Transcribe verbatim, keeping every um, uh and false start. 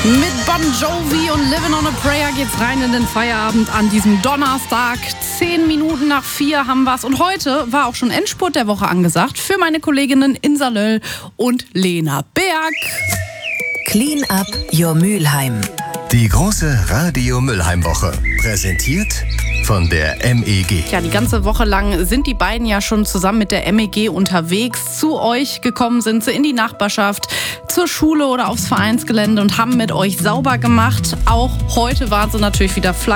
Mit Bon Jovi und Living on a Prayer geht's rein in den Feierabend an diesem Donnerstag. Zehn Minuten nach vier haben wir's. Und heute war auch schon Endspurt der Woche angesagt für meine Kolleginnen Insa Löll und Lena Berg. Clean up your Mülheim. Die große Radio Mülheim-Woche. Präsentiert von der M E G. Ja, die ganze Woche lang sind die beiden ja schon zusammen mit der M E G unterwegs. Zu euch gekommen sind sie in die Nachbarschaft, zur Schule oder aufs Vereinsgelände und haben mit euch sauber gemacht. Auch heute waren sie natürlich wieder fleißig